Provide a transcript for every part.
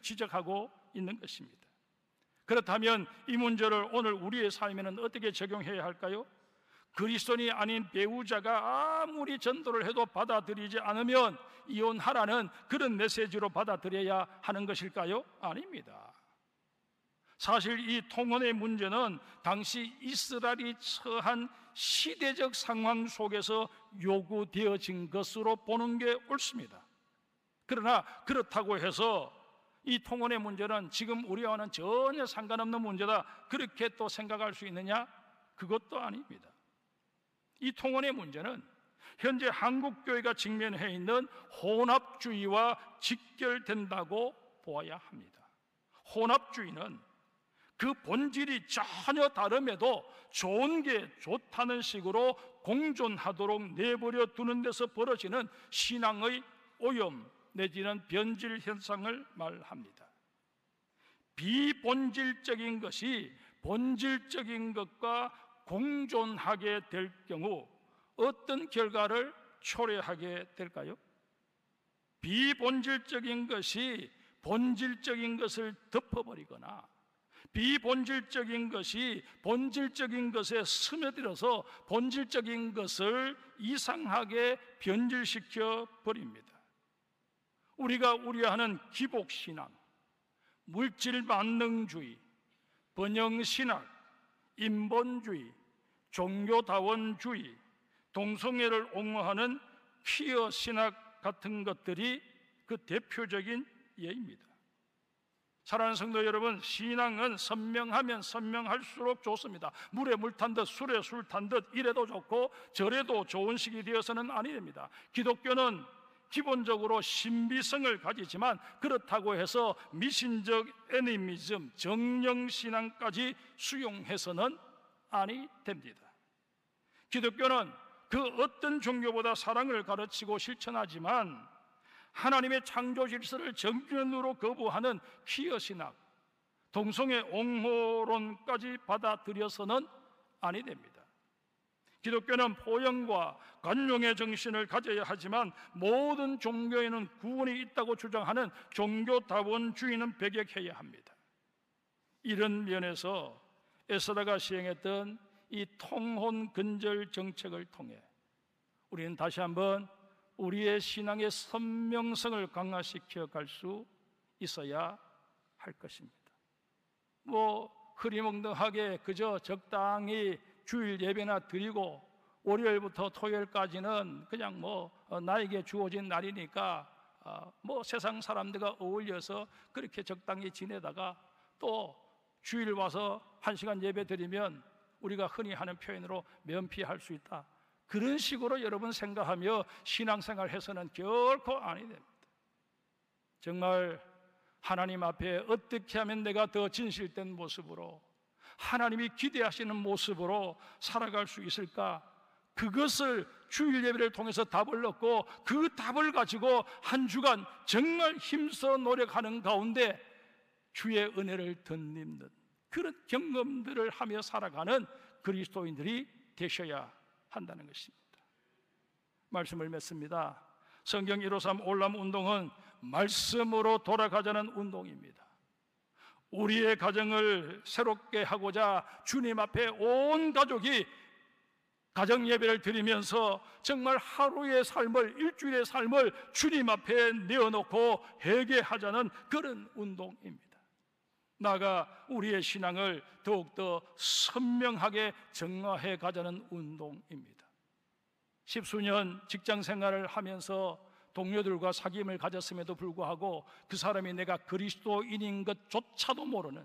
지적하고 있는 것입니다. 그렇다면 이 문제를 오늘 우리의 삶에는 어떻게 적용해야 할까요? 그리스도인이 아닌 배우자가 아무리 전도를 해도 받아들이지 않으면 이혼하라는 그런 메시지로 받아들여야 하는 것일까요? 아닙니다. 사실 이 통혼의 문제는 당시 이스라엘이 처한 시대적 상황 속에서 요구되어진 것으로 보는 게 옳습니다. 그러나 그렇다고 해서 이 통혼의 문제는 지금 우리와는 전혀 상관없는 문제다, 그렇게 또 생각할 수 있느냐? 그것도 아닙니다. 이 통혼의 문제는 현재 한국교회가 직면해 있는 혼합주의와 직결된다고 보아야 합니다. 혼합주의는 그 본질이 전혀 다름에도 좋은 게 좋다는 식으로 공존하도록 내버려 두는 데서 벌어지는 신앙의 오염 내지는 변질 현상을 말합니다. 비본질적인 것이 본질적인 것과 공존하게 될 경우 어떤 결과를 초래하게 될까요? 비본질적인 것이 본질적인 것을 덮어버리거나 비본질적인 것이 본질적인 것에 스며들어서 본질적인 것을 이상하게 변질시켜 버립니다. 우리가 우려하는 기복신앙, 물질만능주의, 번영신학, 인본주의, 종교다원주의, 동성애를 옹호하는 퀴어신학 같은 것들이 그 대표적인 예입니다. 사랑하는 성도 여러분, 신앙은 선명하면 선명할수록 좋습니다. 물에 물 탄 듯 술에 술 탄 듯 이래도 좋고 저래도 좋은 식이 되어서는 아니 됩니다. 기독교는 기본적으로 신비성을 가지지만 그렇다고 해서 미신적 애니미즘, 정령신앙까지 수용해서는 아니 됩니다. 기독교는 그 어떤 종교보다 사랑을 가르치고 실천하지만 하나님의 창조 질서를 정면으로 거부하는 퀴어신학, 동성애 옹호론까지 받아들여서는 아니 됩니다. 기독교는 포용과 관용의 정신을 가져야 하지만 모든 종교에는 구원이 있다고 주장하는 종교다원주의는 배격해야 합니다. 이런 면에서 에스더가 시행했던 이 통혼 근절 정책을 통해 우리는 다시 한번 우리의 신앙의 선명성을 강화시켜 갈 수 있어야 할 것입니다. 흐리멍덩하게 그저 적당히 주일 예배나 드리고 월요일부터 토요일까지는 그냥 나에게 주어진 날이니까 세상 사람들과 어울려서 그렇게 적당히 지내다가 또 주일 와서 1시간 예배 드리면 우리가 흔히 하는 표현으로 면피할 수 있다, 그런 식으로 여러분 생각하며 신앙생활 해서는 결코 아니 됩니다. 정말 하나님 앞에 어떻게 하면 내가 더 진실된 모습으로 하나님이 기대하시는 모습으로 살아갈 수 있을까? 그것을 주일 예배를 통해서 답을 얻고 그 답을 가지고 한 주간 정말 힘써 노력하는 가운데 주의 은혜를 덧입는 그런 경험들을 하며 살아가는 그리스도인들이 되셔야 한다는 것입니다. 말씀을 맺습니다. 성경 153 올람 운동은 말씀으로 돌아가자는 운동입니다. 우리의 가정을 새롭게 하고자 주님 앞에 온 가족이 가정 예배를 드리면서 정말 하루의 삶을, 일주일의 삶을 주님 앞에 내어놓고 회개하자는 그런 운동입니다. 나아가 우리의 신앙을 더욱더 선명하게 정화해 가자는 운동입니다. 십수년 직장 생활을 하면서 동료들과 사귐을 가졌음에도 불구하고 그 사람이 내가 그리스도인인 것조차도 모르는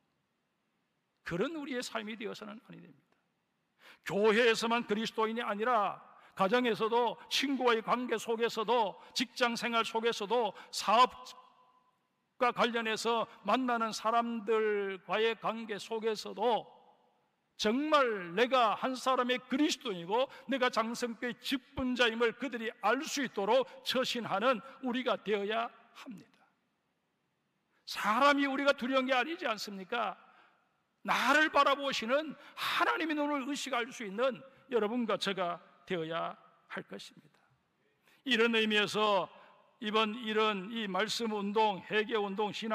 그런 우리의 삶이 되어서는 아니 됩니다. 교회에서만 그리스도인이 아니라 가정에서도, 친구와의 관계 속에서도, 직장 생활 속에서도, 사업과 관련해서 만나는 사람들과의 관계 속에서도 정말 내가 한 사람의 그리스도인이고 내가 장성교의 직분자임을 그들이 알 수 있도록 처신하는 우리가 되어야 합니다. 사람이 우리가 두려운 게 아니지 않습니까? 나를 바라보시는 하나님의 눈을 의식할 수 있는 여러분과 제가 되어야 할 것입니다. 이런 의미에서 이번 이런 이 말씀 운동, 회개 운동, 신앙